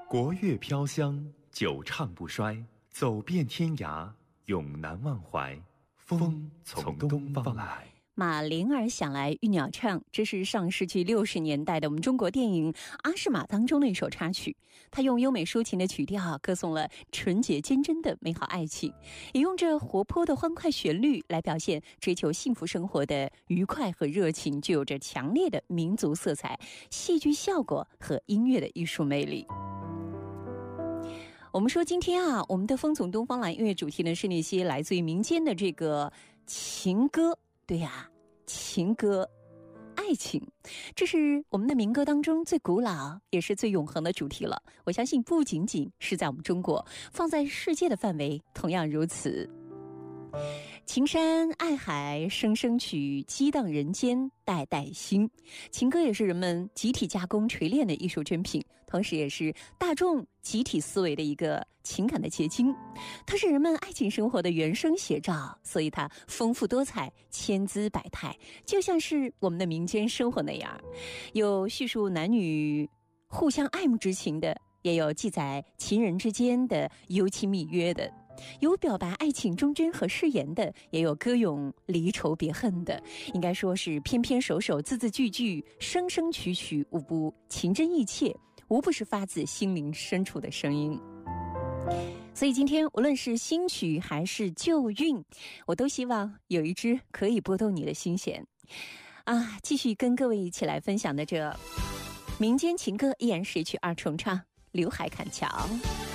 国乐飘香，久唱不衰，走遍天涯，永难忘怀。风从东方来。 马铃儿响来玉鸟唱，这是上世纪60年代的我们中国电影《阿诗玛》当中的一首插曲。它用优美抒情的曲调歌颂了纯洁坚贞的美好爱情，也用着活泼的欢快旋律来表现追求幸福生活的愉快和热情，具有着强烈的民族色彩、戏剧效果和音乐的艺术魅力。我们说今天我们的风从东方来音乐主题呢是那些来自于民间的这个情歌。对呀，情歌，爱情，这是我们的民歌当中最古老也是最永恒的主题了。我相信不仅仅是在我们中国，放在世界的范围同样如此。情山爱海声声曲，激荡人间代代兴。情歌也是人们集体加工锤炼的艺术珍品，同时也是大众集体思维的一个情感的结晶。它是人们爱情生活的原生写照，所以它丰富多彩，千姿百态，就像是我们的民间生活那样，有叙述男女互相爱慕之情的，也有记载情人之间的幽情蜜约的，有表白爱情忠贞和誓言的，也有歌咏离愁别恨的，应该说是篇篇首首字字句句声声曲曲无不情真意切，无不是发自心灵深处的声音。所以今天无论是新曲还是旧韵，我都希望有一支可以拨动你的心弦继续跟各位一起来分享的这民间情歌，依然是一曲二重唱《刘海砍桥》。